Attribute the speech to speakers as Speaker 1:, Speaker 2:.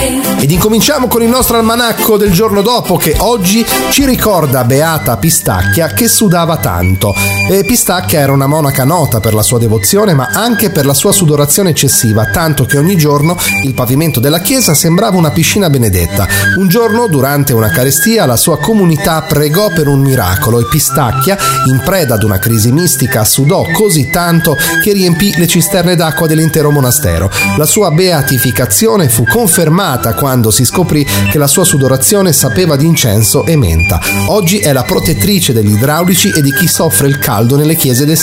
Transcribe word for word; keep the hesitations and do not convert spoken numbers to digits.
Speaker 1: Ed incominciamo con il nostro almanacco del giorno dopo, che oggi ci ricorda Beata Pistacchia, che sudava tanto. E Pistacchia era una monaca nota per la sua devozione, ma anche per la sua sudorazione eccessiva, tanto che ogni giorno il pavimento della chiesa sembrava una piscina benedetta. Un giorno, durante una carestia, la sua comunità pregò per un miracolo e Pistacchia, in preda ad una crisi mistica, sudò così tanto che riempì le cisterne d'acqua dell'intero monastero. La sua beatificazione fu confermata quando si scoprì che la sua sudorazione sapeva di incenso e menta. Oggi è la protettrice degli idraulici e di chi soffre il caldo nelle chiese d'estate.